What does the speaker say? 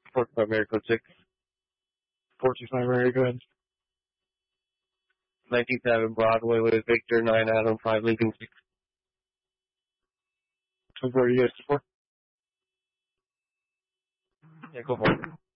45 Miracle 6. 425 Mary, go ahead. 97 Broadway with Victor, 9 Adam, 5 Lincoln 6. So where are you guys for? Yeah, go for it.